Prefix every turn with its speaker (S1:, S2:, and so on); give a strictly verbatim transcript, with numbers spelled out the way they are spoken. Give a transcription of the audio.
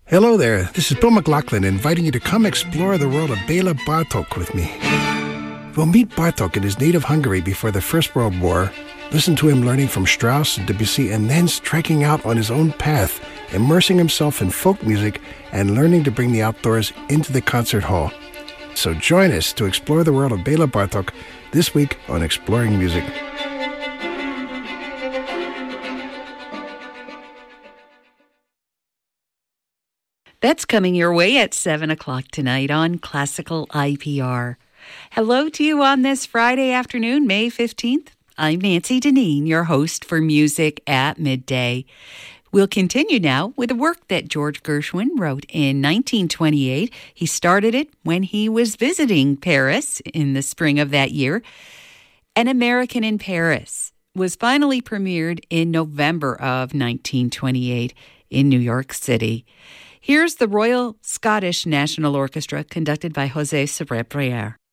S1: Hello there, this is Bill McLaughlin inviting you to come explore the world of Bela Bartok with me. We'll meet Bartok in his native Hungary before the First World War, listen to him learning from Strauss and Debussy, and then striking out on his own path, immersing himself in folk music and learning to bring the outdoors into the concert hall. So join us to explore the world of Bela Bartok this week on Exploring Music.
S2: That's coming your way at seven o'clock tonight on Classical I P R. Hello to you on this Friday afternoon, May fifteenth. I'm Nancy Deneen, your host for Music at Midday. We'll continue now with a work that George Gershwin wrote in nineteen twenty-eight. He started it when he was visiting Paris in the spring of that year. An American in Paris was finally premiered in November of nineteen twenty-eight in New York City. Here's the Royal Scottish National Orchestra conducted by José Soler Brea.